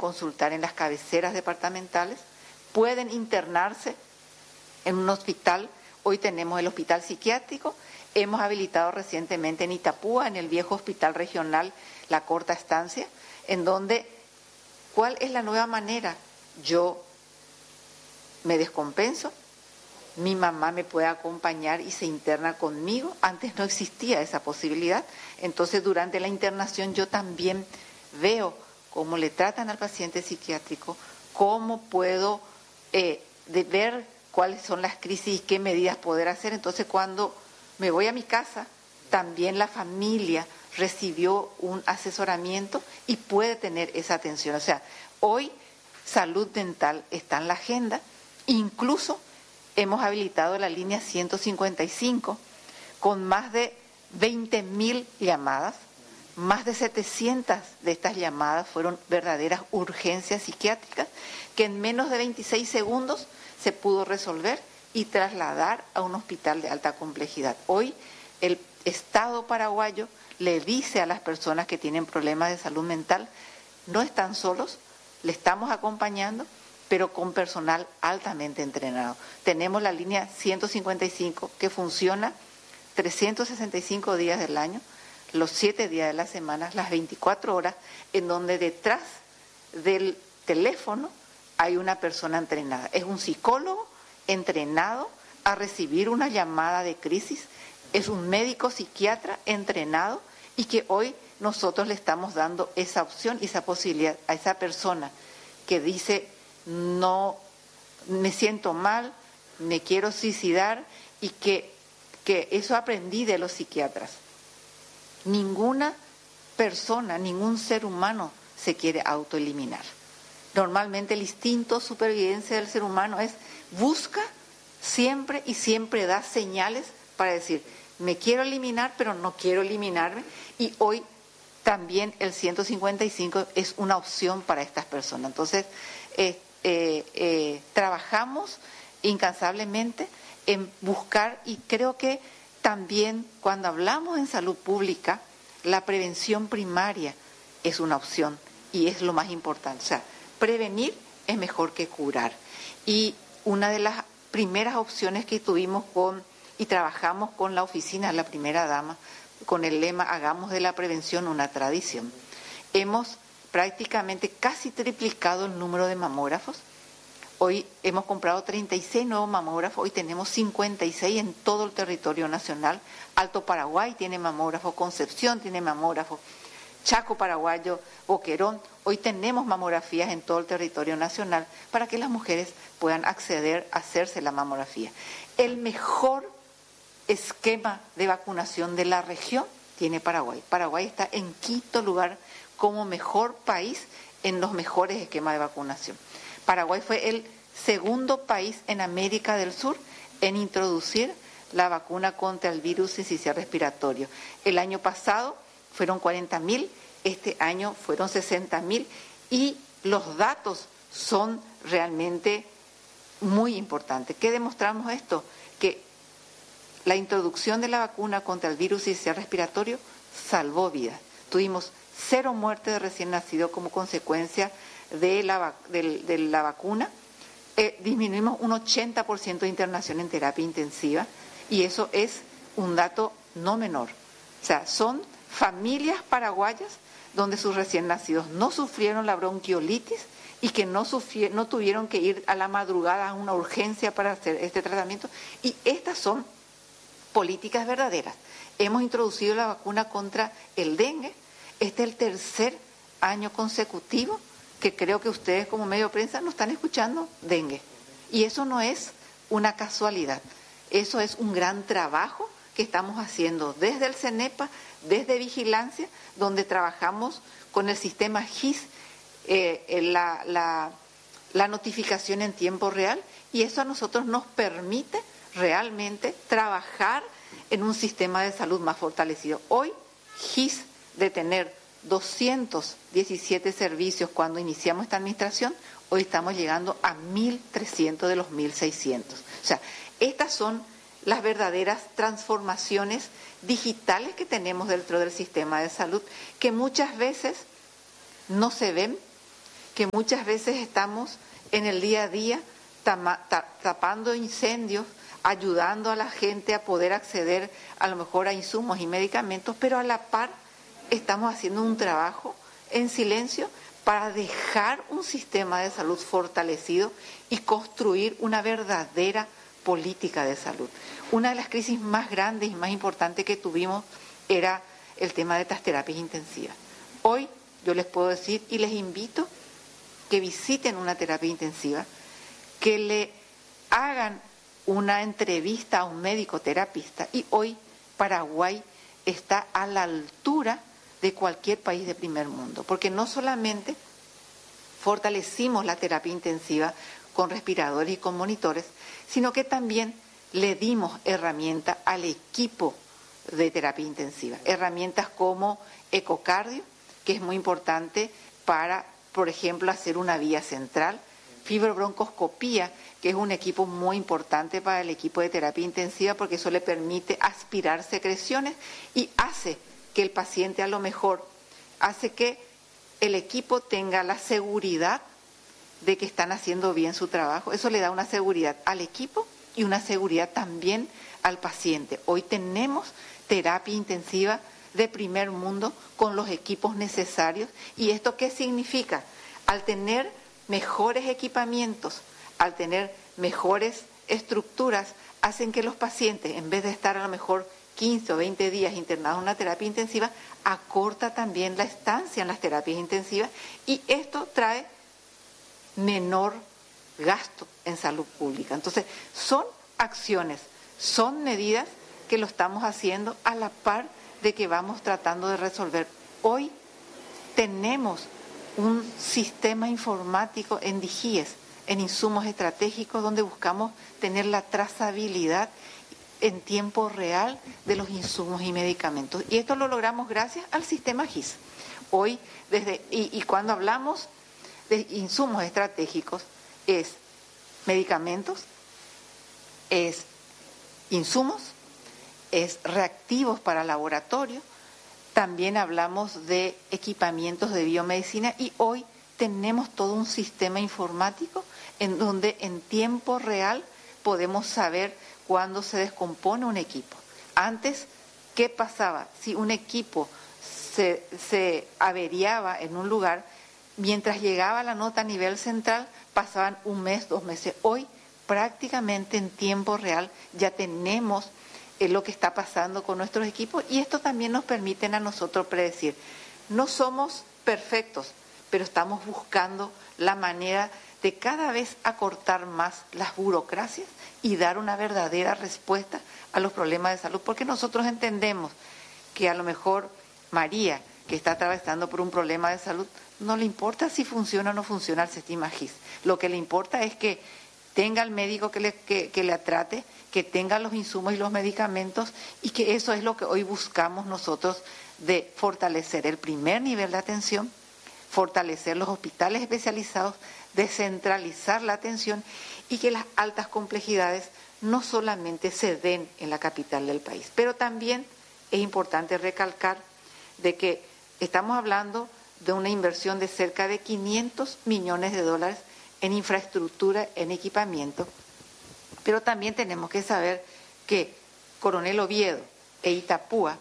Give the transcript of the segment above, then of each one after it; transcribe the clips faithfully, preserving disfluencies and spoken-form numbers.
consultar en las cabeceras departamentales, pueden internarse en un hospital. Hoy tenemos el hospital psiquiátrico, hemos habilitado recientemente en Itapúa, en el viejo hospital regional, la corta estancia, en donde, ¿cuál es la nueva manera? Yo me descompenso, mi mamá me puede acompañar y se interna conmigo. Antes no existía esa posibilidad. Entonces, durante la internación yo también veo cómo le tratan al paciente psiquiátrico, cómo puedo eh, de ver cuáles son las crisis y qué medidas poder hacer. Entonces, cuando me voy a mi casa, también la familia recibió un asesoramiento y puede tener esa atención. O sea, hoy salud mental está en la agenda, incluso hemos habilitado la línea ciento cincuenta y cinco con más de veinte mil llamadas. Más de setecientas de estas llamadas fueron verdaderas urgencias psiquiátricas que en menos de veintiséis segundos se pudo resolver y trasladar a un hospital de alta complejidad. Hoy el Estado paraguayo le dice a las personas que tienen problemas de salud mental, no están solos, le estamos acompañando, pero con personal altamente entrenado. Tenemos la línea ciento cincuenta y cinco que funciona trescientos sesenta y cinco días del año, los siete días de la semana, las veinticuatro horas, en donde detrás del teléfono hay una persona entrenada. Es un psicólogo entrenado a recibir una llamada de crisis, es un médico psiquiatra entrenado y que hoy nosotros le estamos dando esa opción y esa posibilidad a esa persona que dice, no, me siento mal, me quiero suicidar, y que, que eso aprendí de los psiquiatras. Ninguna persona, ningún ser humano se quiere autoeliminar. Normalmente el instinto de supervivencia del ser humano es busca siempre y siempre da señales para decir, me quiero eliminar, pero no quiero eliminarme. Y hoy también el ciento cincuenta y cinco es una opción para estas personas. Entonces, eh, eh, eh, trabajamos incansablemente en buscar, y creo que también cuando hablamos en salud pública, la prevención primaria es una opción y es lo más importante. O sea, prevenir es mejor que curar. Y una de las primeras opciones que tuvimos con y trabajamos con la oficina de la primera dama, con el lema hagamos de la prevención una tradición. Hemos prácticamente casi triplicado el número de mamógrafos. Hoy hemos comprado treinta y seis nuevos mamógrafos, hoy tenemos cincuenta y seis en todo el territorio nacional. Alto Paraguay tiene mamógrafo, Concepción tiene mamógrafo, Chaco paraguayo, Boquerón. Hoy tenemos mamografías en todo el territorio nacional para que las mujeres puedan acceder a hacerse la mamografía. El mejor esquema de vacunación de la región tiene Paraguay. Paraguay está en quinto lugar como mejor país en los mejores esquemas de vacunación. Paraguay fue el segundo país en América del Sur en introducir la vacuna contra el virus sincicial respiratorio. El año pasado fueron cuarenta mil, este año fueron sesenta mil, y los datos son realmente muy importantes. ¿Qué demostramos esto? Que la introducción de la vacuna contra el virus sincicial respiratorio salvó vidas. Tuvimos cero muertes de recién nacidos como consecuencia de la, de, de la vacuna. Eh, disminuimos un ochenta por ciento de internación en terapia intensiva, y eso es un dato no menor. O sea, son familias paraguayas donde sus recién nacidos no sufrieron la bronquiolitis y que no, sufrieron, no tuvieron que ir a la madrugada a una urgencia para hacer este tratamiento. Y estas son políticas verdaderas. Hemos introducido la vacuna contra el dengue. Este es el tercer año consecutivo que creo que ustedes como medio de prensa no están escuchando dengue. Y eso no es una casualidad. Eso es un gran trabajo que estamos haciendo desde el CENEPA, desde Vigilancia, donde trabajamos con el sistema G I S, eh, la, la, la notificación en tiempo real, y eso a nosotros nos permite realmente trabajar en un sistema de salud más fortalecido. Hoy, G I S, de tener doscientos diecisiete servicios cuando iniciamos esta administración, hoy estamos llegando a mil trescientos de los mil seiscientos. O sea, estas son las verdaderas transformaciones digitales que tenemos dentro del sistema de salud, que muchas veces no se ven, que muchas veces estamos en el día a día tapando incendios, ayudando a la gente a poder acceder a lo mejor a insumos y medicamentos, pero a la par estamos haciendo un trabajo en silencio para dejar un sistema de salud fortalecido y construir una verdadera política de salud. Una de las crisis más grandes y más importantes que tuvimos era el tema de estas terapias intensivas. Hoy yo les puedo decir y les invito que visiten una terapia intensiva, que le hagan una entrevista a un médico terapista, y hoy Paraguay está a la altura de cualquier país de primer mundo, porque no solamente fortalecimos la terapia intensiva con respiradores y con monitores, sino que también le dimos herramientas al equipo de terapia intensiva, herramientas como ecocardio, que es muy importante para, por ejemplo, hacer una vía central, fibrobroncoscopía, que es un equipo muy importante para el equipo de terapia intensiva, porque eso le permite aspirar secreciones y hace que el paciente a lo mejor, hace que el equipo tenga la seguridad de que están haciendo bien su trabajo. Eso le da una seguridad al equipo y una seguridad también al paciente. Hoy tenemos terapia intensiva de primer mundo con los equipos necesarios. ¿Y esto qué significa? Al tener mejores equipamientos, al tener mejores estructuras, hacen que los pacientes, en vez de estar a lo mejor quince o veinte días internados en una terapia intensiva, acorta también la estancia en las terapias intensivas, y esto trae menor gasto en salud pública. Entonces, son acciones, son medidas que lo estamos haciendo a la par de que vamos tratando de resolver. Hoy tenemos un sistema informático en DIGIES, en insumos estratégicos, donde buscamos tener la trazabilidad en tiempo real de los insumos y medicamentos. Y esto lo logramos gracias al sistema G I S. Hoy, desde y, y cuando hablamos de insumos estratégicos, es medicamentos, es insumos, es reactivos para laboratorio, también hablamos de equipamientos de biomedicina, y hoy tenemos todo un sistema informático en donde en tiempo real podemos saber cuándo se descompone un equipo. Antes, ¿qué pasaba? Si un equipo se, se averiaba en un lugar, mientras llegaba la nota a nivel central, pasaban un mes, dos meses. Hoy, prácticamente en tiempo real, ya tenemos eh, lo que está pasando con nuestros equipos, y esto también nos permite a nosotros predecir. No somos perfectos, pero estamos buscando la manera de cada vez acortar más las burocracias y dar una verdadera respuesta a los problemas de salud, porque nosotros entendemos que a lo mejor María, que está atravesando por un problema de salud, no le importa si funciona o no funciona el sistema G I S. Lo que le importa es que tenga el médico que le, que, que le trate, que tenga los insumos y los medicamentos, y que eso es lo que hoy buscamos nosotros, de fortalecer el primer nivel de atención, fortalecer los hospitales especializados, descentralizar la atención, y que las altas complejidades no solamente se den en la capital del país. Pero también es importante recalcar de que estamos hablando de una inversión de cerca de quinientos millones de dólares en infraestructura, en equipamiento, pero también tenemos que saber que Coronel Oviedo e Itapúa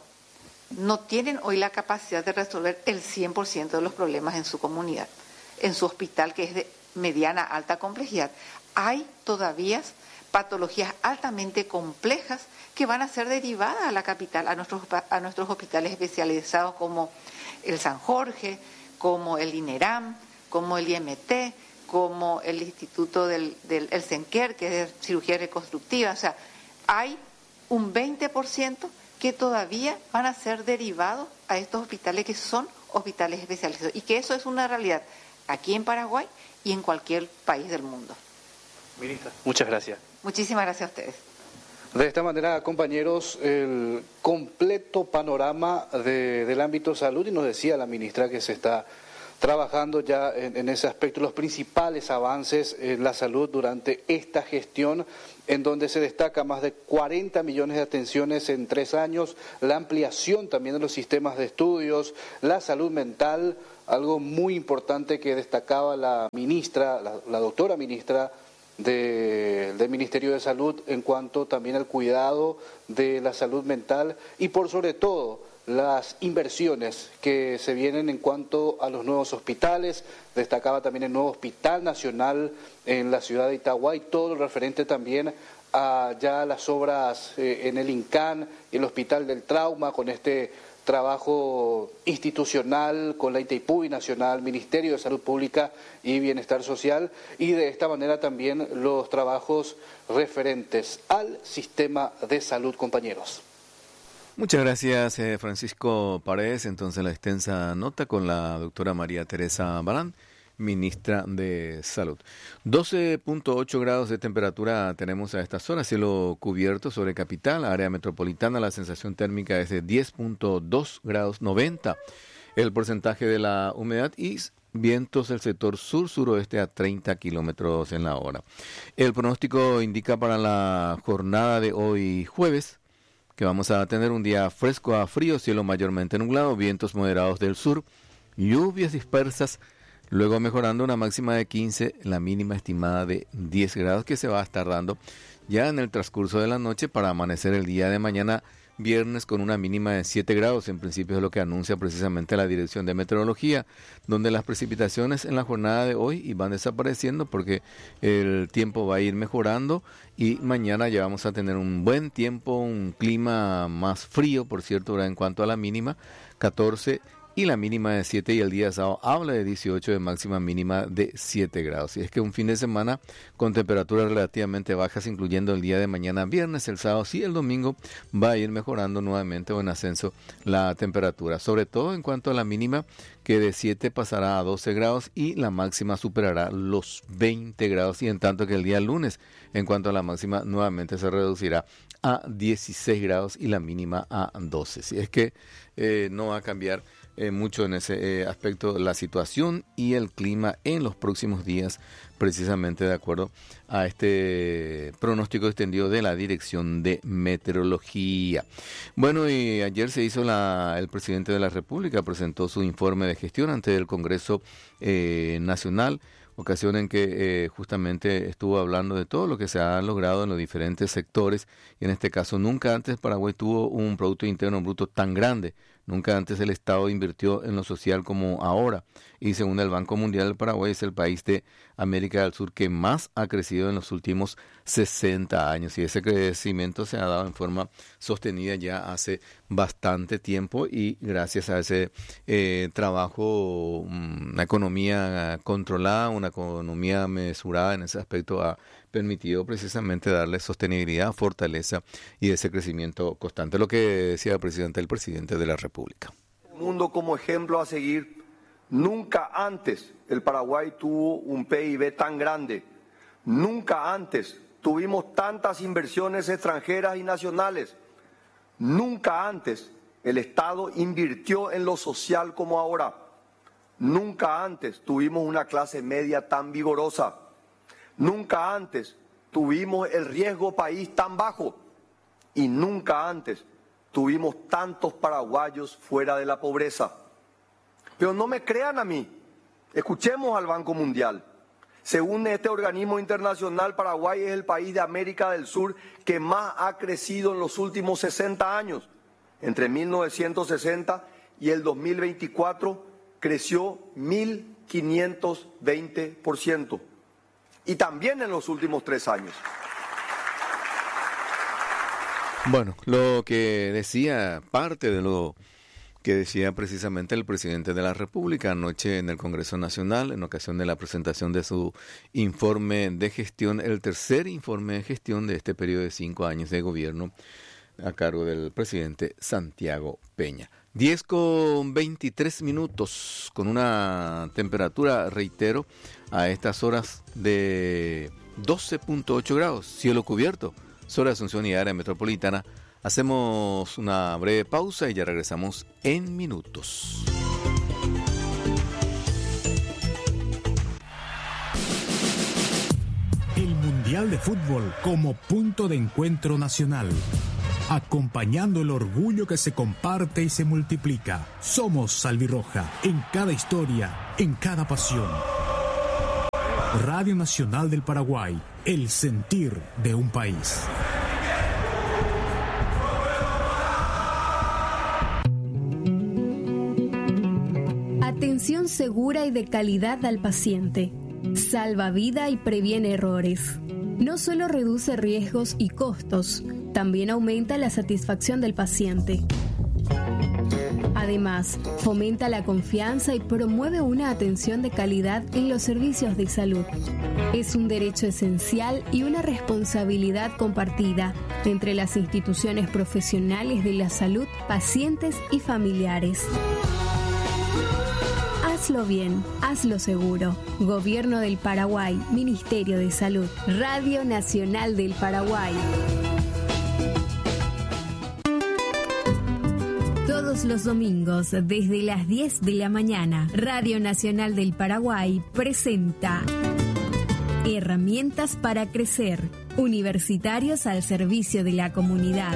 no tienen hoy la capacidad de resolver el cien por ciento de los problemas en su comunidad, en su hospital, que es de mediana a alta complejidad. Hay todavía patologías altamente complejas que van a ser derivadas a la capital, a nuestros, a nuestros hospitales especializados, como el San Jorge, como el INERAM, como el I M T, como el Instituto del, del el Senker, que es de cirugía reconstructiva. O sea, hay un veinte por ciento que todavía van a ser derivados a estos hospitales, que son hospitales especializados, y que eso es una realidad aquí en Paraguay y en cualquier país del mundo. Ministra, muchas gracias. Muchísimas gracias a ustedes. De esta manera, compañeros, el completo panorama de, del ámbito salud, y nos decía la ministra que se está trabajando ya en, en ese aspecto, los principales avances en la salud durante esta gestión, en donde se destaca más de cuarenta millones de atenciones en tres años, la ampliación también de los sistemas de estudios, la salud mental, algo muy importante que destacaba la ministra, la, la doctora ministra de, del Ministerio de Salud en cuanto también al cuidado de la salud mental y por sobre todo las inversiones que se vienen en cuanto a los nuevos hospitales. Destacaba también el nuevo Hospital Nacional en la ciudad de Itagua y todo lo referente también a ya las obras eh, en el INCAN y el Hospital del Trauma, con este trabajo institucional con la Itaipú Nacional, Ministerio de Salud Pública y Bienestar Social, y de esta manera también los trabajos referentes al sistema de salud, compañeros. Muchas gracias, eh, Francisco Paredes. Entonces, la extensa nota con la doctora María Teresa Barán, ministra de Salud. doce punto ocho grados de temperatura tenemos a estas horas, cielo cubierto sobre capital, área metropolitana, la sensación térmica es de diez punto dos grados, noventa el porcentaje de la humedad y vientos del sector sur-suroeste a treinta kilómetros en la hora. El pronóstico indica para la jornada de hoy jueves que vamos a tener un día fresco a frío, cielo mayormente nublado, vientos moderados del sur, lluvias dispersas, luego mejorando una máxima de quince, la mínima estimada de diez grados que se va a estar dando ya en el transcurso de la noche para amanecer el día de mañana, viernes, con una mínima de siete grados, en principio es lo que anuncia precisamente la Dirección de Meteorología, donde las precipitaciones en la jornada de hoy van desapareciendo porque el tiempo va a ir mejorando y mañana ya vamos a tener un buen tiempo, un clima más frío, por cierto, en cuanto a la mínima, catorce y la mínima de siete, y el día sábado habla de dieciocho, de máxima mínima de siete grados. Y es que un fin de semana con temperaturas relativamente bajas, incluyendo el día de mañana viernes, el sábado sí, el domingo va a ir mejorando nuevamente o en ascenso la temperatura, sobre todo en cuanto a la mínima, que de siete pasará a doce grados y la máxima superará los veinte grados, y en tanto que el día lunes, en cuanto a la máxima, nuevamente se reducirá a dieciséis grados y la mínima a doce. Si es que eh, no va a cambiar Eh, mucho en ese eh, aspecto la situación y el clima en los próximos días, precisamente de acuerdo a este pronóstico extendido de la Dirección de Meteorología. Bueno, y ayer se hizo la, el presidente de la República presentó su informe de gestión ante el Congreso eh, Nacional, ocasión en que eh, justamente estuvo hablando de todo lo que se ha logrado en los diferentes sectores, y en este caso nunca antes Paraguay tuvo un Producto Interno Bruto tan grande. Nunca antes el Estado invirtió en lo social como ahora, y según el Banco Mundial, el Paraguay es el país de América del Sur que más ha crecido en los últimos sesenta años, y ese crecimiento se ha dado en forma sostenida ya hace bastante tiempo, y gracias a ese eh, trabajo, una economía controlada, una economía mesurada en ese aspecto ha permitido precisamente darle sostenibilidad, fortaleza y ese crecimiento constante, lo que decía el presidente, el presidente de la República. El mundo como ejemplo a seguir. Nunca antes el Paraguay tuvo un P I B tan grande, nunca antes tuvimos tantas inversiones extranjeras y nacionales, nunca antes el Estado invirtió en lo social como ahora, nunca antes tuvimos una clase media tan vigorosa, nunca antes tuvimos el riesgo país tan bajo y nunca antes tuvimos tantos paraguayos fuera de la pobreza. Pero no me crean a mí, escuchemos al Banco Mundial. Según este organismo internacional, Paraguay es el país de América del Sur que más ha crecido en los últimos sesenta años. Entre mil novecientos sesenta y el dos mil veinticuatro creció mil quinientos veinte por ciento. Y también en los últimos tres años. Bueno, lo que decía, parte de lo que decía precisamente el presidente de la República anoche en el Congreso Nacional, en ocasión de la presentación de su informe de gestión, el tercer informe de gestión de este periodo de cinco años de gobierno a cargo del presidente Santiago Peña. diez con veintitrés minutos, con una temperatura, reitero, a estas horas de doce punto ocho grados, cielo cubierto sobre Asunción y área metropolitana. Hacemos una breve pausa y ya regresamos en minutos. El Mundial de Fútbol como punto de encuentro nacional. acompañando el orgullo que se comparte y se multiplica. Somos Salvirroja, en cada historia, en cada pasión. Radio Nacional del Paraguay, el sentir de un país. Atención segura y de calidad al paciente. Salva vida y previene errores. No solo reduce riesgos y costos, también aumenta la satisfacción del paciente. Además, fomenta la confianza y promueve una atención de calidad en los servicios de salud. Es un derecho esencial y una responsabilidad compartida entre las instituciones profesionales de la salud, pacientes y familiares. Hazlo bien, hazlo seguro. Gobierno del Paraguay, Ministerio de Salud, Radio Nacional del Paraguay. Todos los domingos, desde las diez de la mañana, Radio Nacional del Paraguay presenta Herramientas para Crecer, universitarios al servicio de la comunidad.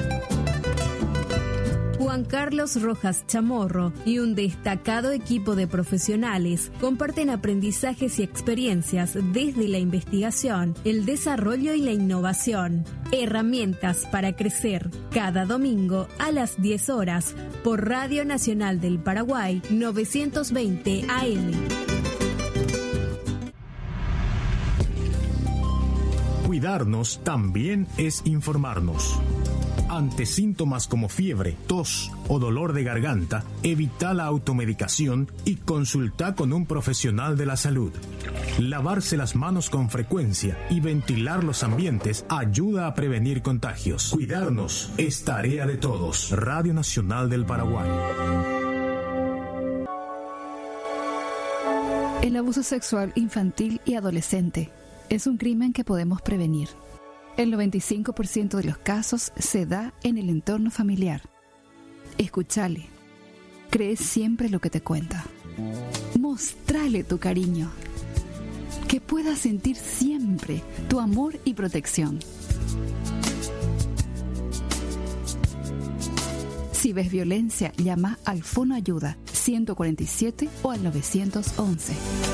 Juan Carlos Rojas Chamorro y un destacado equipo de profesionales comparten aprendizajes y experiencias desde la investigación, el desarrollo y la innovación. Herramientas para Crecer, cada domingo a las diez horas por Radio Nacional del Paraguay novecientos veinte A M. Cuidarnos también es informarnos. Ante síntomas como fiebre, tos o dolor de garganta, evita la automedicación y consulta con un profesional de la salud. Lavarse las manos con frecuencia y ventilar los ambientes ayuda a prevenir contagios. Cuidarnos es tarea de todos. Radio Nacional del Paraguay. El abuso sexual infantil y adolescente es un crimen que podemos prevenir. El noventa y cinco por ciento de los casos se da en el entorno familiar. Escúchale. Cree siempre lo que te cuenta. Mostrale tu cariño. Que pueda sentir siempre tu amor y protección. Si ves violencia, llama al Fono Ayuda ciento cuarenta y siete o al nueve once.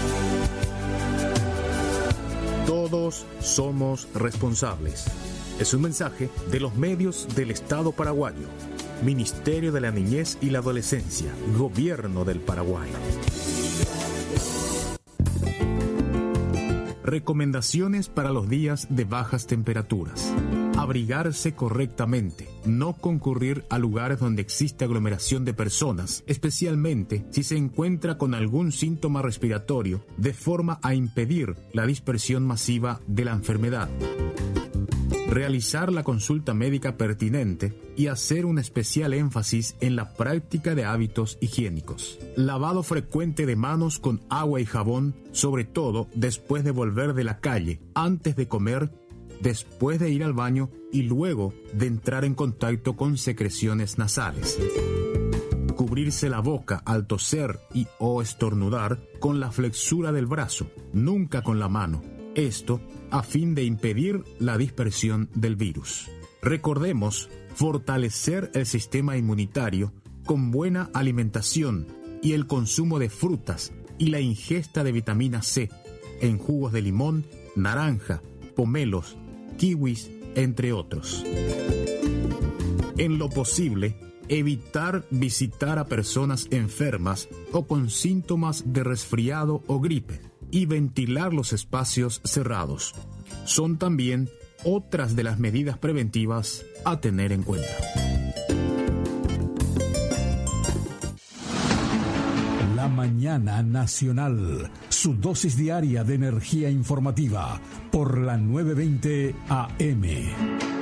Todos somos responsables. Es un mensaje de los medios del Estado paraguayo. Ministerio de la Niñez y la Adolescencia. Gobierno del Paraguay. Recomendaciones para los días de bajas temperaturas. Abrigarse correctamente. No concurrir a lugares donde existe aglomeración de personas, especialmente si se encuentra con algún síntoma respiratorio, de forma a impedir la dispersión masiva de la enfermedad. Realizar la consulta médica pertinente y hacer un especial énfasis en la práctica de hábitos higiénicos. Lavado frecuente de manos con agua y jabón, sobre todo después de volver de la calle, antes de comer, después de ir al baño y luego de entrar en contacto con secreciones nasales. Cubrirse la boca al toser y o estornudar con la flexura del brazo, nunca con la mano. Esto a fin de impedir la dispersión del virus. Recordemos fortalecer el sistema inmunitario con buena alimentación y el consumo de frutas y la ingesta de vitamina C en jugos de limón, naranja, pomelos, kiwis, entre otros. En lo posible, evitar visitar a personas enfermas o con síntomas de resfriado o gripe y ventilar los espacios cerrados. Son también otras de las medidas preventivas a tener en cuenta. La Mañana Nacional, su dosis diaria de energía informativa por la nueve veinte A M.